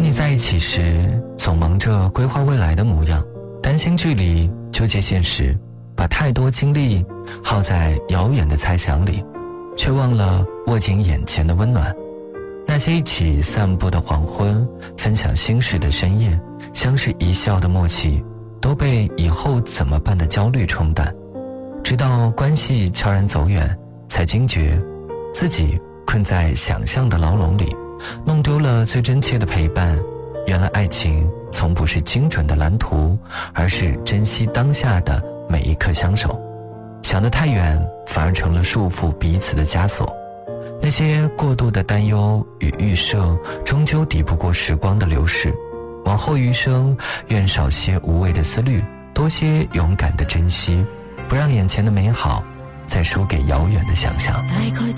你在一起时，总忙着规划未来的模样，担心距离，纠结现实，把太多精力耗在遥远的猜想里，却忘了握紧眼前的温暖。那些一起散步的黄昏，分享心事的深夜，相视一笑的默契，都被以后怎么办的焦虑冲淡。直到关系悄然走远，才惊觉自己困在想象的牢笼里，弄丢了最真切的陪伴。原来爱情从不是精准的蓝图，而是珍惜当下的每一刻相守。想得太远，反而成了束缚彼此的枷锁。那些过度的担忧与预设，终究抵不过时光的流逝。往后余生，愿少些无谓的思虑，多些勇敢的珍惜，不让眼前的美好再输给遥远的想象。